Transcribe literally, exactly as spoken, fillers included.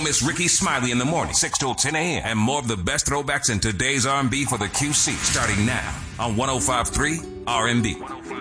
miss Ricky Smiley in the morning, six till ten a.m. And more of the best throwbacks in today's R and B for the Q C starting now on one oh five point three R and B.